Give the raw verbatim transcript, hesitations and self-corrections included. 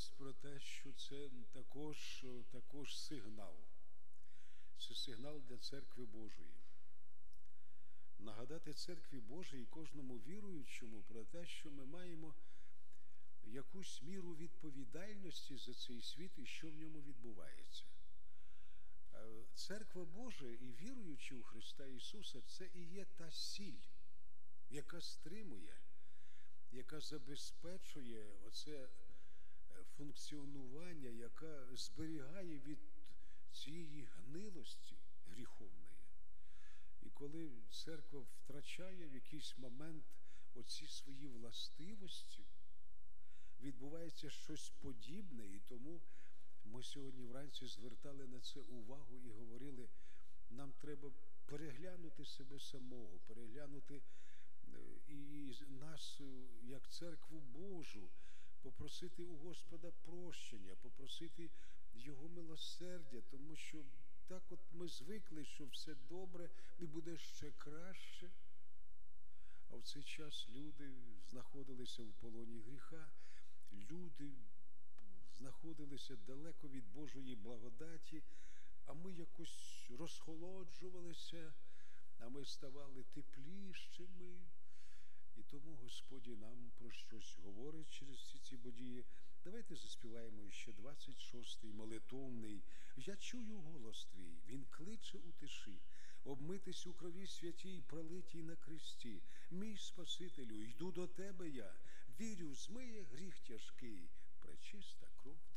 говорилось про те, що це також, також сигнал. Це сигнал для Церкви Божої. Нагадати Церкві Божій і кожному віруючому про те, що ми маємо якусь міру відповідальності за цей світ і що в ньому відбувається. Церква Божа і віруючи у Христа Ісуса – це і є та сіль, яка стримує, яка забезпечує оце функціонування, яка зберігає від цієї гнилості гріховної. І коли церква втрачає в якийсь момент оці свої властивості, відбувається щось подібне, і тому ми сьогодні вранці звертали на це увагу і говорили, нам треба переглянути себе самого, переглянути і нас, як Церкву Божу, попросити у Господа прощення, попросити Його милосердя, тому що так от ми звикли, що все добре і буде ще краще. А в цей час люди знаходилися в полоні гріха, люди знаходилися далеко від Божої благодаті, а ми якось розхолоджувалися, а ми ставали теплішими. І тому Господь нам про щось говорить через всі ці події. Давайте заспіваємо ще двадцять шостий молитовний. «Я чую голос твій, він кличе у тиші, обмитись у крові святій, пролитій на кресті. Мій Спасителю, йду до тебе я, вірю, змиє гріх тяжкий, пречиста кров